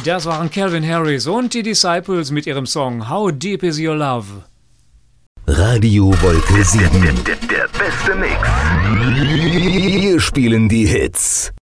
Das waren Calvin Harris und die Disciples mit ihrem Song How Deep Is Your Love. Radio Wolke 7. Der beste Mix. Wir spielen die Hits.